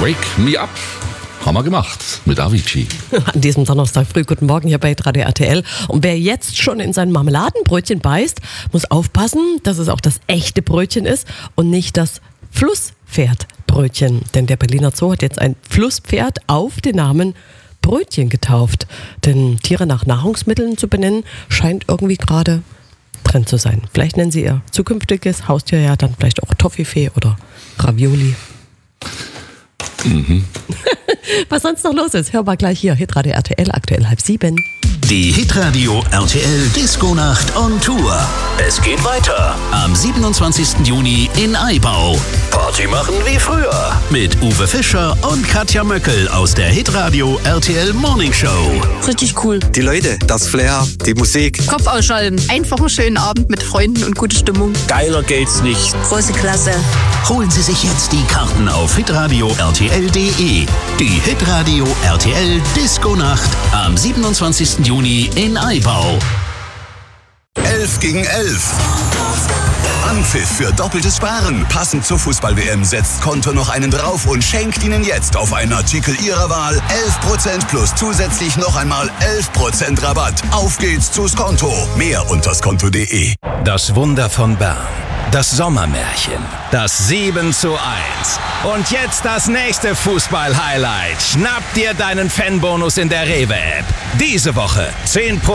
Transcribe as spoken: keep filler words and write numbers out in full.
Wake Me Up. Haben wir gemacht mit Avicii. An diesem Donnerstag früh, guten Morgen hier bei Radio R T L. Und wer jetzt schon in sein Marmeladenbrötchen beißt, muss aufpassen, dass es auch das echte Brötchen ist und nicht das Flusspferdbrötchen. Denn der Berliner Zoo hat jetzt ein Flusspferd auf den Namen Brötchen getauft. Denn Tiere nach Nahrungsmitteln zu benennen, scheint irgendwie gerade Trend zu sein. Vielleicht nennen Sie Ihr zukünftiges Haustier ja dann vielleicht auch Toffifee oder Ravioli. Mhm. Was sonst noch los ist, hör mal gleich hier. Hitradio R T L, aktuell halb sieben. Die Hitradio R T L Disco-Nacht on Tour. Es geht weiter am siebenundzwanzigsten Juni in Aibau. Party machen wie früher mit Uwe Fischer und Katja Möckel aus der Hitradio R T L Morning Show. Richtig cool. Die Leute, das Flair, die Musik. Kopf ausschalten. Einfach einen schönen Abend mit Freunden und gute Stimmung. Geiler geht's nicht. Große Klasse. Holen Sie sich jetzt die Karten auf hitradio R T L punkt de. Die Hitradio R T L Disco-Nacht am siebenundzwanzigsten Juni in Aibau. elf gegen elf. Anpfiff für doppeltes Sparen. Passend zur Fußball-W M setzt Konto noch einen drauf und schenkt Ihnen jetzt auf einen Artikel Ihrer Wahl elf Prozent plus zusätzlich noch einmal elf Prozent Rabatt. Auf geht's zu Skonto. Mehr unter skonto punkt de. Das Wunder von Bern. Das Sommermärchen. Das sieben zu eins. Und jetzt das nächste Fußball-Highlight. Schnapp dir deinen Fanbonus in der Rewe-App. Diese Woche zehn Prozent